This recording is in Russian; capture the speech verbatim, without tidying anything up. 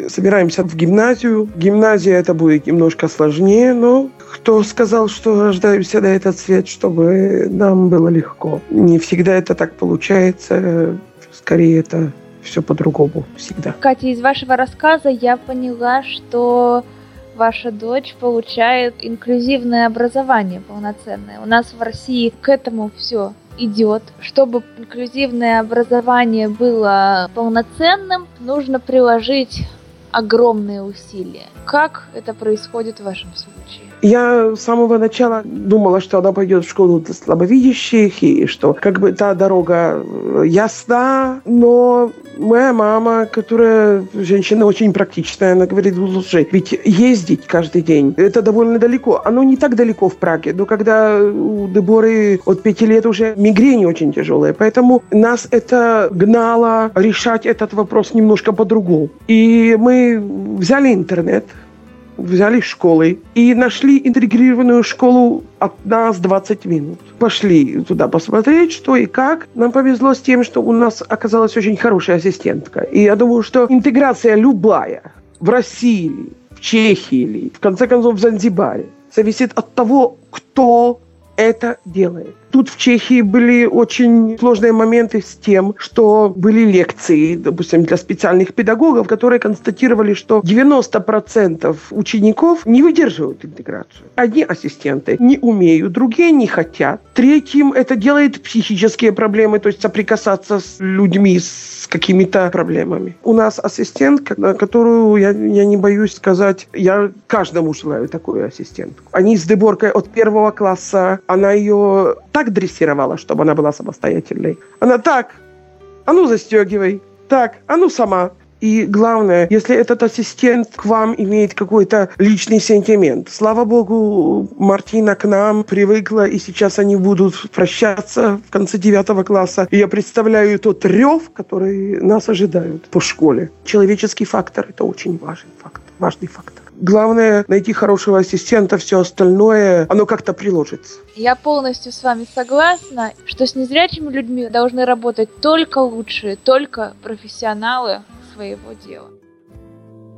мы собираемся в гимназию. Гимназия это будет немножко сложнее, но кто сказал, что рождаемся на этот свет, чтобы нам было легко? Не всегда это так получается. Скорее, это все по-другому всегда. Катя, из вашего рассказа я поняла, что ваша дочь получает инклюзивное образование полноценное. У нас в России к этому все идет. Чтобы инклюзивное образование было полноценным, нужно приложить огромные усилия. Как это происходит в вашем случае? Я с самого начала думала, что она пойдет в школу для слабовидящих, и что как бы та дорога ясна, но моя мама, которая женщина очень практичная, она говорит: слушай, ведь ездить каждый день, это довольно далеко. Оно не так далеко в Праге, но когда у Деборы от пяти лет уже мигрень очень тяжелая, поэтому нас это гнало решать этот вопрос немножко по-другому. И мы взяли интернет, взяли школы и нашли интегрированную школу от нас двадцать минут. Пошли туда посмотреть, что и как. Нам повезло с тем, что у нас оказалась очень хорошая ассистентка. И я думаю, что интеграция любая в России, в Чехии или, в конце концов, в Занзибаре зависит от того, кто это делает. Тут в Чехии были очень сложные моменты с тем, что были лекции, допустим, для специальных педагогов, которые констатировали, что девяносто процентов учеников не выдерживают интеграцию. Одни ассистенты не умеют, другие не хотят. Третьим это делает психические проблемы, то есть соприкасаться с людьми с какими-то проблемами. У нас ассистентка, которую я, я не боюсь сказать, я каждому желаю такую ассистентку. Они с Деборкой от первого класса, она ее так дрессировала, чтобы она была самостоятельной. Она так, а ну застегивай, так, а ну сама. И главное, если этот ассистент к вам имеет какой-то личный сентимент. Слава богу, Мартина к нам привыкла, и сейчас они будут прощаться в конце девятого класса. И я представляю тот рев, который нас ожидает по школе. Человеческий фактор – это очень важный фактор, важный фактор. Главное найти хорошего ассистента, все остальное, оно как-то приложится. Я полностью с вами согласна, что с незрячими людьми должны работать только лучшие, только профессионалы своего дела.